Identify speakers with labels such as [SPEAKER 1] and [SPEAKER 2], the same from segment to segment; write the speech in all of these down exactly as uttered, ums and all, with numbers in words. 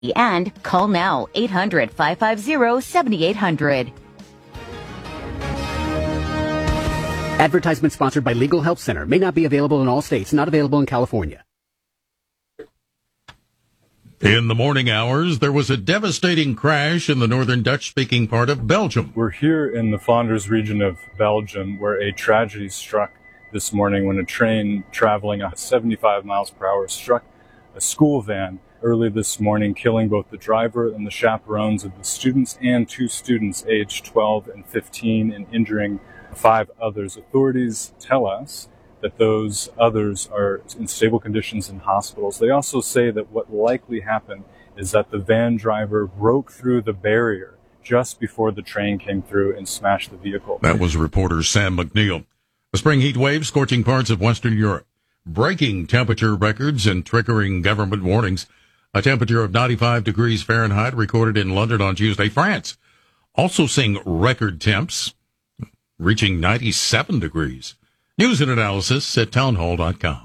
[SPEAKER 1] And call now, eight hundred, five five zero, seven eight zero zero.
[SPEAKER 2] Advertisement sponsored by Legal Help Center. May not be available in all states. Not available in California.
[SPEAKER 3] In the morning hours, there was a devastating crash in the northern Dutch-speaking part of Belgium.
[SPEAKER 4] We're here in the Flanders region of Belgium, where a tragedy struck this morning when a train traveling at seventy-five miles per hour struck a school van early this morning, killing both the driver and the chaperones of the students and two students aged twelve and fifteen, and injuring five others. Authorities tell us that those others are in stable conditions in hospitals. They also say that what likely happened is that the van driver broke through the barrier just before the train came through and smashed the vehicle.
[SPEAKER 3] That was reporter Sam McNeil. A spring heat wave scorching parts of Western Europe, breaking temperature records and triggering government warnings. A temperature of ninety-five degrees Fahrenheit recorded in London on Tuesday. France also seeing record temps, reaching ninety-seven degrees. News and analysis at townhall dot com.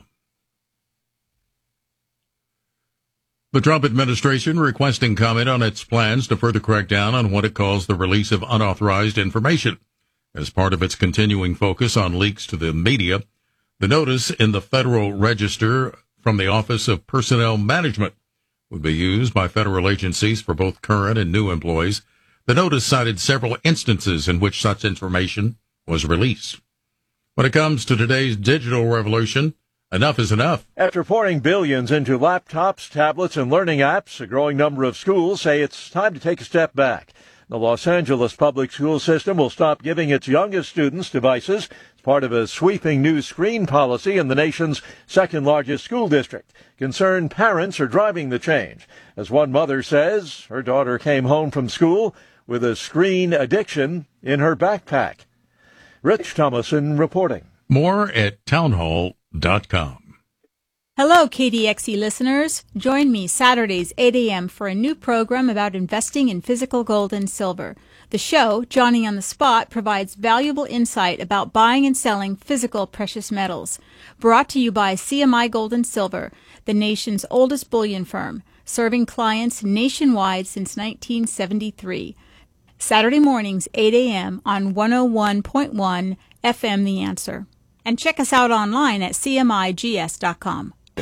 [SPEAKER 3] The Trump administration requesting comment on its plans to further crack down on what it calls the release of unauthorized information. As part of its continuing focus on leaks to the media, the notice in the Federal Register from the Office of Personnel Management would be used by federal agencies for both current and new employees. The notice cited several instances in which such information was released. When it comes to today's digital revolution, enough is enough.
[SPEAKER 5] After pouring billions into laptops, tablets, and learning apps, a growing number of schools say it's time to take a step back. The Los Angeles public school system will stop giving its youngest students devices as part of a sweeping new screen policy in the nation's second-largest school district. Concerned parents are driving the change. As one mother says, her daughter came home from school with a screen addiction in her backpack. Rich Thomason reporting.
[SPEAKER 3] More at townhall dot com.
[SPEAKER 6] Hello, K D X E listeners. Join me Saturdays, eight a.m. for a new program about investing in physical gold and silver. The show, Johnny on the Spot, provides valuable insight about buying and selling physical precious metals. Brought to you by C M I Gold and Silver, the nation's oldest bullion firm, serving clients nationwide since nineteen seventy-three. Saturday mornings, eight a.m. on one oh one point one F M The Answer. And check us out online at C M I G S dot com.
[SPEAKER 1] The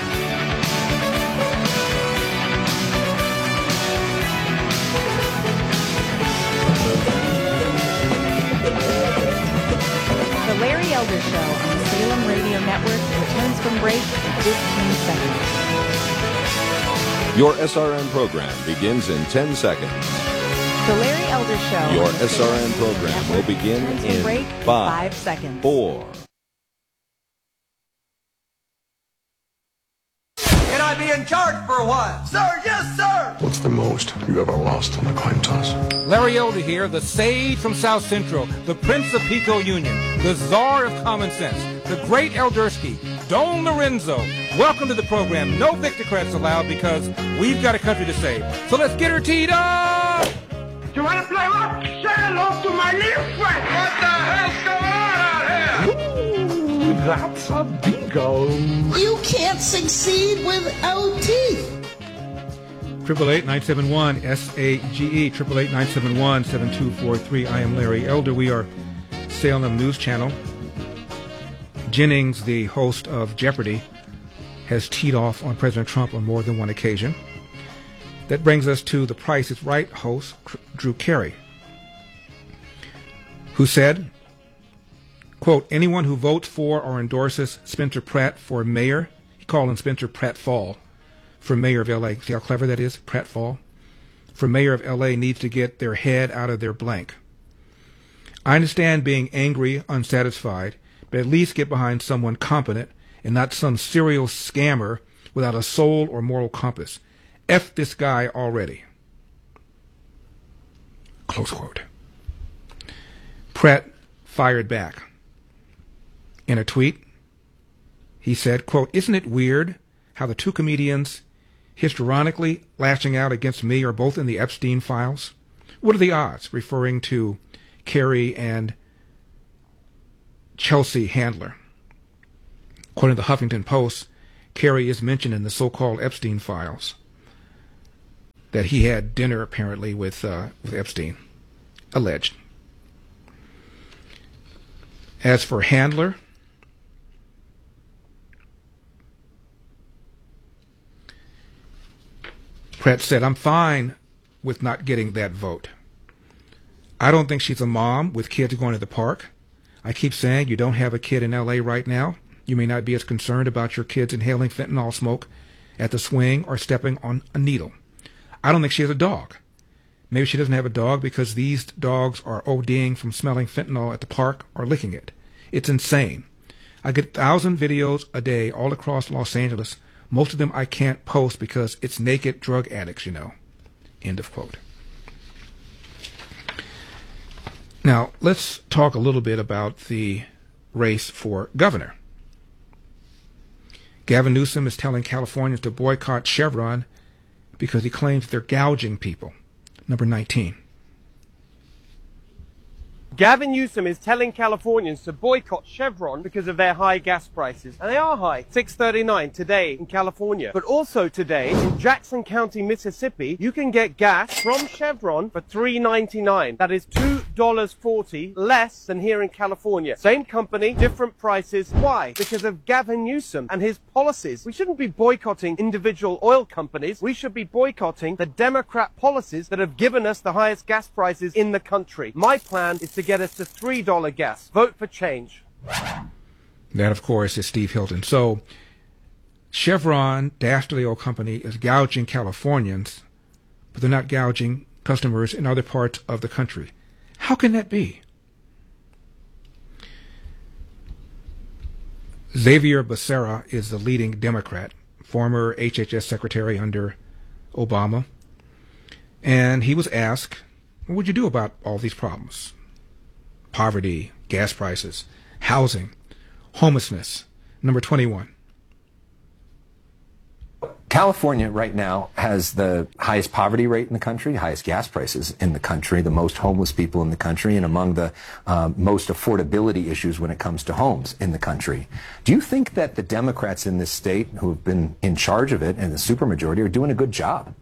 [SPEAKER 1] Larry Elder Show on the Salem Radio Network returns from break in fifteen seconds.
[SPEAKER 7] Your S R N program begins in ten seconds.
[SPEAKER 1] The Larry Elder Show.
[SPEAKER 7] Your S R N program will begin in
[SPEAKER 1] break
[SPEAKER 7] five,
[SPEAKER 1] five seconds.
[SPEAKER 7] four.
[SPEAKER 8] Can I be in charge for a while? Sir, yes, sir!
[SPEAKER 9] What's the most you ever lost on a coin toss?
[SPEAKER 10] Larry Elder here, the sage from South Central, the Prince of Pico Union, the czar of common sense, the great Eldersky, Don Lorenzo. Welcome to the program. No Victorcrats allowed because we've got a country to save. So let's get her teed up!
[SPEAKER 11] You want to play what? Say hello to my little friend!
[SPEAKER 8] What the hell's going on out here?
[SPEAKER 9] Ooh, that's a bingo.
[SPEAKER 12] You can't succeed without teeth.
[SPEAKER 10] Triple eight nine seven one S A G E. Triple eight nine seven one seven two four three. I am Larry Elder. We are Salem News Channel. Jennings, the host of Jeopardy, has teed off on President Trump on more than one occasion. That brings us to The Price is Right host, Drew Carey, who said, quote, anyone who votes for or endorses Spencer Pratt for mayor, he called him Spencer Pratt-Fall, for mayor of L A. See how clever that is? Pratt-Fall. For mayor of L A needs to get their head out of their blank. I understand being angry, unsatisfied, but at least get behind someone competent and not some serial scammer without a soul or moral compass. F this guy already. Close quote. Pratt fired back. In a tweet, he said, quote, isn't it weird how the two comedians histrionically lashing out against me are both in the Epstein files? What are the odds? Referring to Carey and Chelsea Handler. According to the Huffington Post, Carey is mentioned in the so-called Epstein files. that he had dinner apparently with uh, with Epstein, alleged. As for Handler, Pratt said, "I'm fine with not getting that vote. I don't think she's a mom with kids going to the park. I keep saying you don't have a kid in L A right now. You may not be as concerned about your kids inhaling fentanyl smoke at the swing or stepping on a needle. I don't think she has a dog. Maybe she doesn't have a dog because these dogs are ODing from smelling fentanyl at the park or licking it. It's insane. I get a thousand videos a day all across Los Angeles. Most of them I can't post because it's naked drug addicts, you know." End of quote. Now, let's talk a little bit about the race for governor. Gavin Newsom is telling Californians to boycott Chevron because he claims they're gouging people. Number nineteen.
[SPEAKER 13] Gavin Newsom is telling Californians to boycott Chevron because of their high gas prices. And they are high. six thirty-nine today in California. But also today in Jackson County, Mississippi, you can get gas from Chevron for three ninety-nine. That is two dollars and forty cents less than here in California. Same company, different prices. Why? Because of Gavin Newsom and his policies. We shouldn't be boycotting individual oil companies. We should be boycotting the Democrat policies that have given us the highest gas prices in the country. My plan is to get us to three dollars gas. Vote for change.
[SPEAKER 10] That, of course, is Steve Hilton. So Chevron, Dastardly Oil Company, is gouging Californians, but they're not gouging customers in other parts of the country. How can that be? Xavier Becerra is the leading Democrat, former H H S secretary under Obama, and he was asked, what would you do about all these problems? Poverty, gas prices, housing, homelessness. Number twenty-one.
[SPEAKER 14] California right now has the highest poverty rate in the country, highest gas prices in the country, the most homeless people in the country, and among the uh, most affordability issues when it comes to homes in the country. Do you think that the Democrats in this state who have been in charge of it and the supermajority are doing a good job?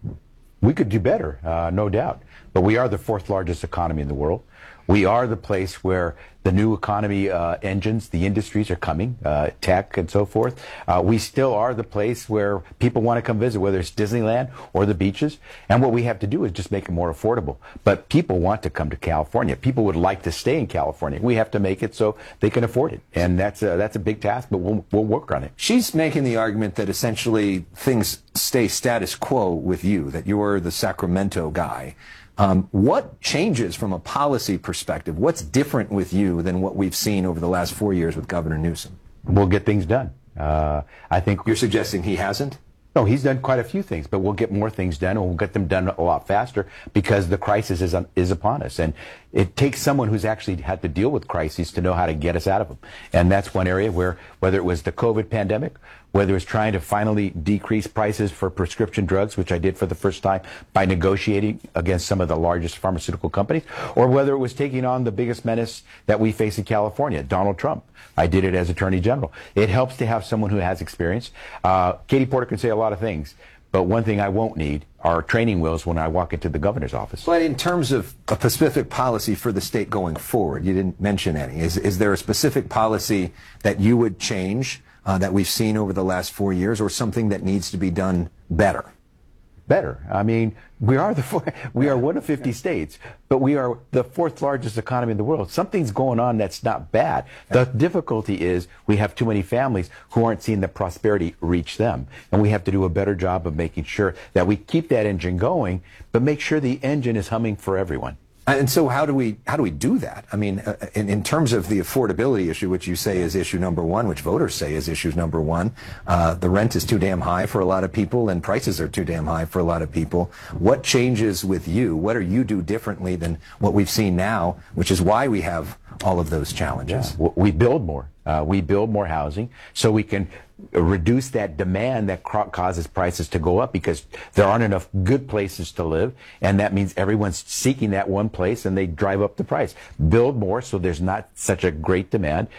[SPEAKER 15] We could do better, uh, no doubt. But we are the fourth largest economy in the world. We are the place where the new economy uh, engines, the industries are coming, uh, tech and so forth. Uh, we still are the place where people want to come visit, whether it's Disneyland or the beaches. And what we have to do is just make it more affordable. But people want to come to California. People would like to stay in California. We have to make it so they can afford it. And that's a, that's a big task, but we'll, we'll work on it.
[SPEAKER 14] She's making the argument that essentially things stay status quo with you, that you're the Sacramento guy. Um, what changes from a policy perspective? What's different with you than what we've seen over the last four years with Governor Newsom?
[SPEAKER 15] We'll get things done. Uh, I think
[SPEAKER 14] you're suggesting he hasn't?
[SPEAKER 15] No, he's done quite a few things, but we'll get more things done, and we'll get them done a lot faster because the crisis is, is upon us. And it takes someone who's actually had to deal with crises to know how to get us out of them. And that's one area where, whether it was the COVID pandemic, whether it was trying to finally decrease prices for prescription drugs, which I did for the first time by negotiating against some of the largest pharmaceutical companies, or whether it was taking on the biggest menace that we face in California, Donald Trump. I did it as Attorney General. It helps to have someone who has experience. Uh, Katie Porter can say a lot of things, but one thing I won't need are training wheels when I walk into the governor's office.
[SPEAKER 14] But in terms of a specific policy for the state going forward, you didn't mention any. Is, is there a specific policy that you would change uh, that we've seen over the last four years, or something that needs to be done better?
[SPEAKER 15] Better. I mean, we are the four, we are one of fifty states, but we are the fourth largest economy in the world. Something's going on that's not bad. The difficulty is we have too many families who aren't seeing the prosperity reach them, and we have to do a better job of making sure that we keep that engine going, but make sure the engine is humming for everyone.
[SPEAKER 14] And so how do we how do we do that? I mean, uh, in, in terms of the affordability issue, which you say is issue number one, which voters say is issue number one, uh, the rent is too damn high for a lot of people, and prices are too damn high for a lot of people. What changes with you? What do you do differently than what we've seen now, which is why we have all of those challenges?
[SPEAKER 15] Yeah. We build more. Uh, we build more housing so we can reduce that demand that causes prices to go up, because there aren't enough good places to live, and that means everyone's seeking that one place and they drive up the price. Build more so there's not such a great demand.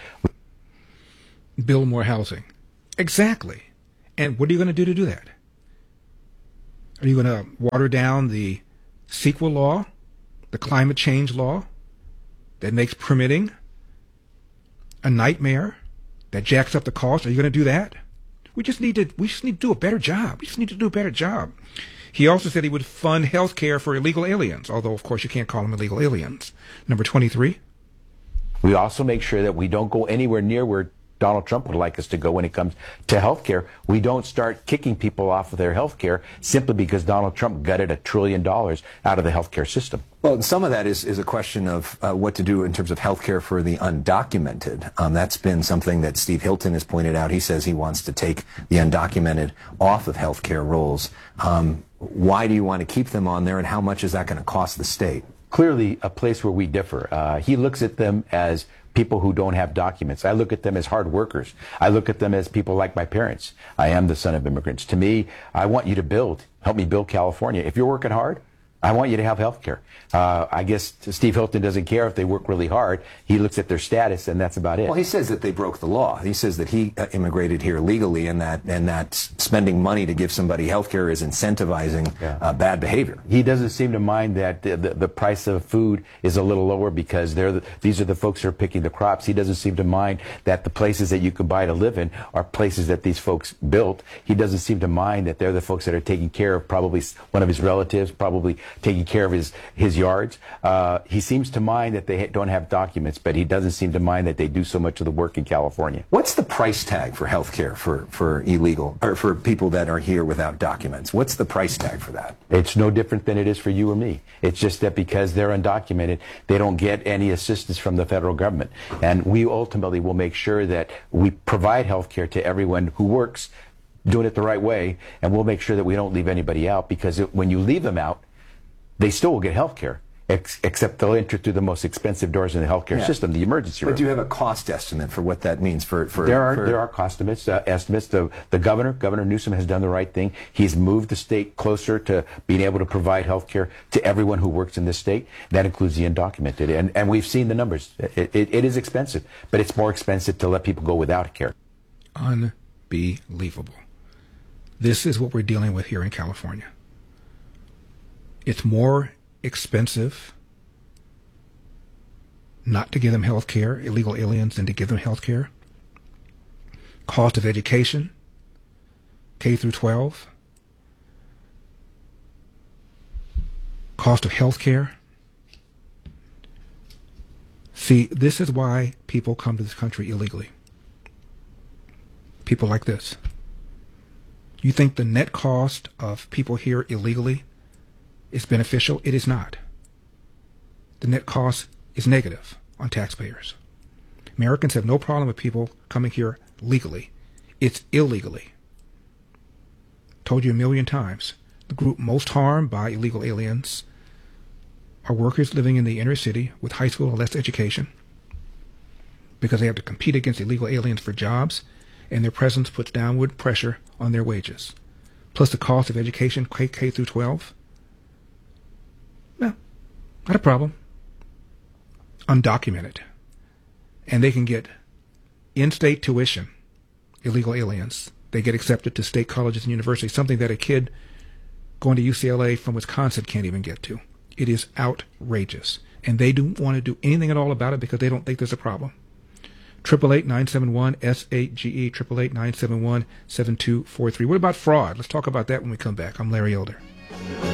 [SPEAKER 10] Build more housing. Exactly. And what are you going to do to do that? Are you going to water down the CEQA law, the climate change law that makes permitting a nightmare, that jacks up the cost? Are you going to do that? We just need to. We just need to do a better job. We just need to do a better job. He also said he would fund health care for illegal aliens, although, of course, you can't call them illegal aliens. Number twenty-three.
[SPEAKER 15] We also make sure that we don't go anywhere near where Donald Trump would like us to go when it comes to health care. We don't start kicking people off of their health care simply because Donald Trump gutted a trillion dollars out of the health care system.
[SPEAKER 14] Well, some of that is, is a question of uh, what to do in terms of health care for the undocumented. Um, that's been something that Steve Hilton has pointed out. He says he wants to take the undocumented off of health care rolls. Um, why do you want to keep them on there, and how much is that going to cost the state?
[SPEAKER 15] Clearly a place where we differ. Uh, he looks at them as people who don't have documents. I look at them as hard workers. I look at them as people like my parents. I am the son of immigrants. To me, I want you to build, help me build California. If you're working hard, I want you to have health care. Uh, I guess Steve Hilton doesn't care if they work really hard. He looks at their status, and that's about it.
[SPEAKER 14] Well, he says that they broke the law. He says that he uh, immigrated here legally, and that and that spending money to give somebody health care is incentivizing yeah. uh, bad behavior.
[SPEAKER 15] He doesn't seem to mind that the, the, the price of food is a little lower because they're the, these are the folks who are picking the crops. He doesn't seem to mind that the places that you can buy to live in are places that these folks built. He doesn't seem to mind that they're the folks that are taking care of probably one of his relatives, probably taking care of his, his yards. Uh, he seems to mind that they don't have documents, but he doesn't seem to mind that they do so much of the work in California.
[SPEAKER 14] What's the price tag for health care for, for illegal, or for people that are here without documents? What's the price tag for that?
[SPEAKER 15] It's no different than it is for you or me. It's just that because they're undocumented, they don't get any assistance from the federal government. And we ultimately will make sure that we provide health care to everyone who works, doing it the right way, and we'll make sure that we don't leave anybody out, because it, when you leave them out, they still will get health care, ex except they'll enter through the most expensive doors in the healthcare yeah. system, the emergency room.
[SPEAKER 14] But do you have a cost estimate for what that means for... for
[SPEAKER 15] there are
[SPEAKER 14] for...
[SPEAKER 15] there are cost estimates. Uh, estimates. The, the governor, Governor Newsom, has done the right thing. He's moved the state closer to being able to provide health care to everyone who works in this state. That includes the undocumented. And, and we've seen the numbers. It, it, it is expensive, but it's more expensive to let people go without care.
[SPEAKER 10] Unbelievable. This is what we're dealing with here in California. It's more expensive not to give them health care, illegal aliens, than to give them health care. Cost of education, K through twelve. Cost of health care. See, this is why people come to this country illegally. People like this. You think the net cost of people here illegally is beneficial? It is not. The net cost is negative on taxpayers. Americans have no problem with people coming here legally. It's illegally. Told you a million times. The group most harmed by illegal aliens are workers living in the inner city with high school or less education, because they have to compete against illegal aliens for jobs, and their presence puts downward pressure on their wages. Plus the cost of education, K, K through twelve. No, not a problem. Undocumented. And they can get in-state tuition, illegal aliens. They get accepted to state colleges and universities, something that a kid going to U C L A from Wisconsin can't even get to. It is outrageous. And they don't want to do anything at all about it because they don't think there's a problem. eight eight eight, nine seven one, S eight G E, eight eight eight, nine seven one, seven two four three. What about fraud? Let's talk about that when we come back. I'm Larry Elder.